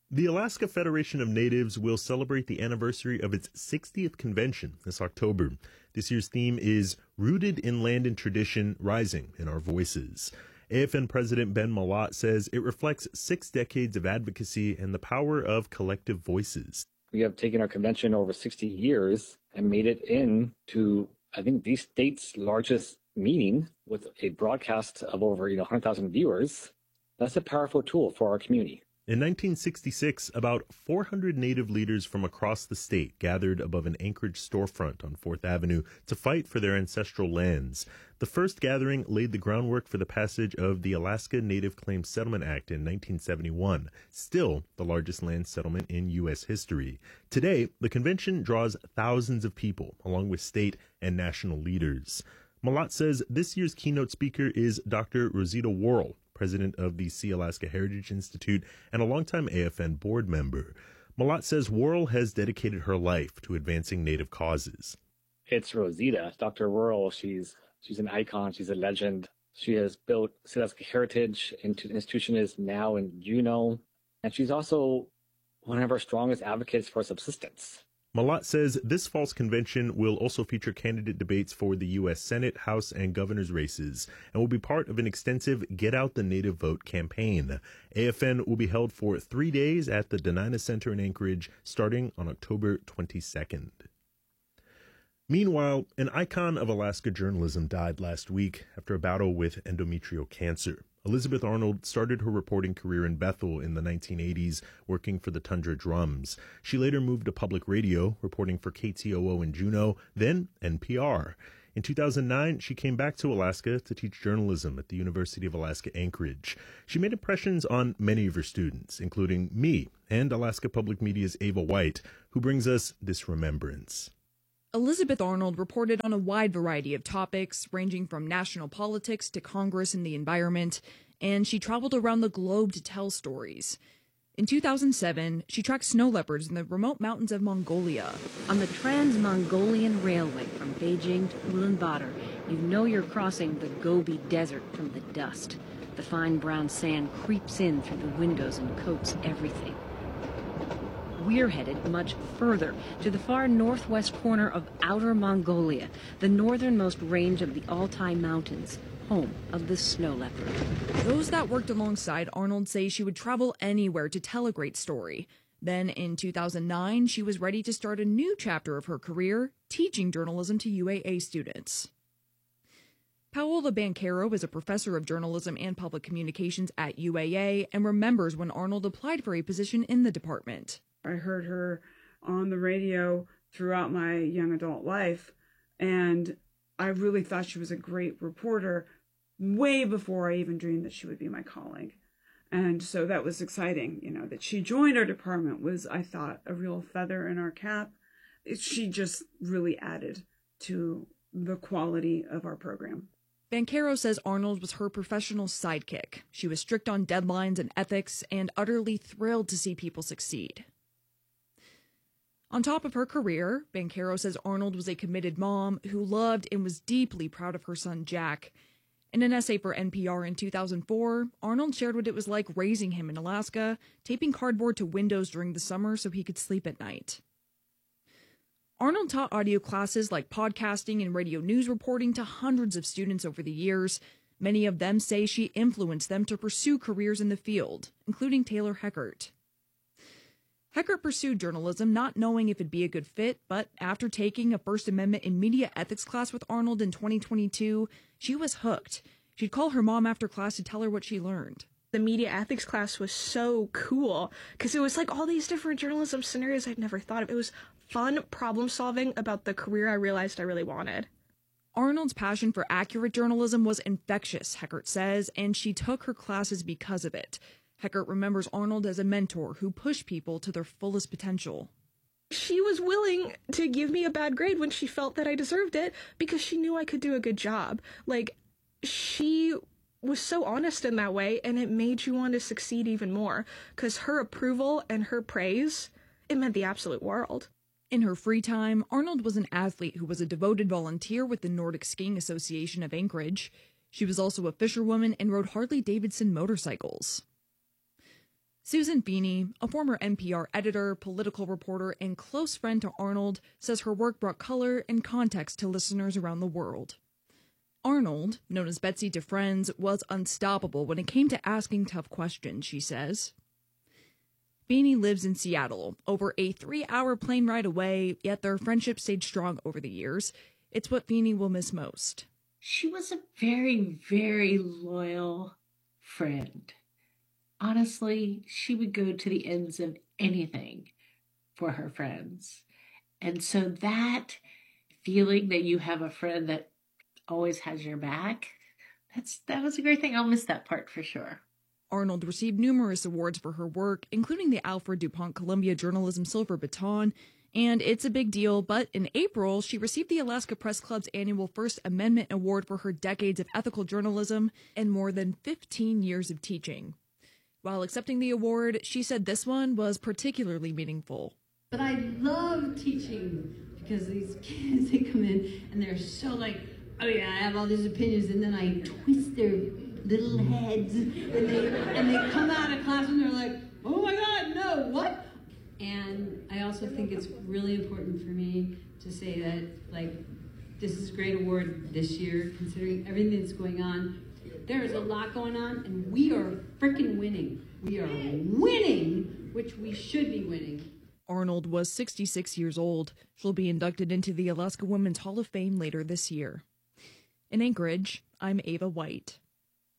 The Alaska Federation of Natives will celebrate the anniversary of its 60th convention this October. This year's theme is Rooted in Land and Tradition, Rising in Our Voices. AFN President Ben Malott says it reflects 6 decades of advocacy and the power of collective voices. We have taken our convention over 60 years and made it into, I think, the state's largest meeting with a broadcast of over 100,000 viewers. That's a powerful tool for our community. In 1966, about 400 Native leaders from across the state gathered above an Anchorage storefront on 4th Avenue to fight for their ancestral lands. The first gathering laid the groundwork for the passage of the Alaska Native Claims Settlement Act in 1971, still the largest land settlement in U.S. history. Today, the convention draws thousands of people, along with state and national leaders. Malott says this year's keynote speaker is Dr. Rosita Worrell, president of the Sea-Alaska Heritage Institute and a longtime AFN board member. Malott says Worrell has dedicated her life to advancing Native causes. It's Rosita. Dr. Worrell, she's an icon. She's a legend. She has built Sea-Alaska Heritage into the institution is now in Juneau. And she's also one of our strongest advocates for subsistence. Malott says this fall's convention will also feature candidate debates for the U.S. Senate, House, and governor's races, and will be part of an extensive Get Out the Native Vote campaign. AFN will be held for 3 days at the Dena'ina Center in Anchorage, starting on October 22nd. Meanwhile, an icon of Alaska journalism died last week after a battle with endometrial cancer. Elizabeth Arnold started her reporting career in Bethel in the 1980s, working for the Tundra Drums. She later moved to public radio, reporting for KTOO in Juneau, then NPR. In 2009, she came back to Alaska to teach journalism at the University of Alaska Anchorage. She made impressions on many of her students, including me and Alaska Public Media's Ava White, who brings us this remembrance. Elizabeth Arnold reported on a wide variety of topics, ranging from national politics to Congress and the environment, and she traveled around the globe to tell stories. In 2007, she tracked snow leopards in the remote mountains of Mongolia. On the Trans-Mongolian Railway from Beijing to Ulaanbaatar, you know you're crossing the Gobi Desert from the dust. The fine brown sand creeps in through the windows and coats everything. We're headed much further, to the far northwest corner of Outer Mongolia, the northernmost range of the Altai Mountains, home of the snow leopard. Those that worked alongside Arnold say she would travel anywhere to tell a great story. Then in 2009, she was ready to start a new chapter of her career, teaching journalism to UAA students. Paola Banchero is a professor of journalism and public communications at UAA and remembers when Arnold applied for a position in the department. I heard her on the radio throughout my young adult life, and I really thought she was a great reporter way before I even dreamed that she would be my colleague. And so that was exciting, that she joined our department was, I thought, a real feather in our cap. She just really added to the quality of our program. Banchero says Arnold was her professional sidekick. She was strict on deadlines and ethics and utterly thrilled to see people succeed. On top of her career, Banchero says Arnold was a committed mom who loved and was deeply proud of her son Jack. In an essay for NPR in 2004, Arnold shared what it was like raising him in Alaska, taping cardboard to windows during the summer so he could sleep at night. Arnold taught audio classes like podcasting and radio news reporting to hundreds of students over the years. Many of them say she influenced them to pursue careers in the field, including Taylor Heckert. Heckert pursued journalism not knowing if it'd be a good fit, but after taking a First Amendment and media ethics class with Arnold in 2022, she was hooked. She'd call her mom after class to tell her what she learned. The media ethics class was so cool because it was like all these different journalism scenarios I'd never thought of. It was fun problem solving about the career I realized I really wanted. Arnold's passion for accurate journalism was infectious, Heckert says, and she took her classes because of it. Heckert remembers Arnold as a mentor who pushed people to their fullest potential. She was willing to give me a bad grade when she felt that I deserved it because she knew I could do a good job. She was so honest in that way, and it made you want to succeed even more because her approval and her praise, it meant the absolute world. In her free time, Arnold was an athlete who was a devoted volunteer with the Nordic Skiing Association of Anchorage. She was also a fisherwoman and rode Harley-Davidson motorcycles. Susan Feeney, a former NPR editor, political reporter, and close friend to Arnold, says her work brought color and context to listeners around the world. Arnold, known as Betsy to friends, was unstoppable when it came to asking tough questions, she says. Feeney lives in Seattle, over a 3-hour plane ride away, yet their friendship stayed strong over the years. It's what Feeney will miss most. She was a very, very loyal friend. Honestly, she would go to the ends of anything for her friends. And so that feeling that you have a friend that always has your back, that was a great thing. I'll miss that part for sure. Arnold received numerous awards for her work, including the Alfred DuPont Columbia Journalism Silver Baton, and it's a big deal, but in April, she received the Alaska Press Club's annual First Amendment Award for her decades of ethical journalism and more than 15 years of teaching. While accepting the award, she said this one was particularly meaningful. But I love teaching because these kids, they come in and they're so like, oh yeah, I have all these opinions, and then I twist their little heads, and they come out of class and they're like, oh my God, no, what? And I also think it's really important for me to say that, like, this is a great award this year, considering everything that's going on. There is a lot going on, and we are freaking winning. We are winning, which we should be winning. Arnold was 66 years old. She'll be inducted into the Alaska Women's Hall of Fame later this year. In Anchorage, I'm Ava White.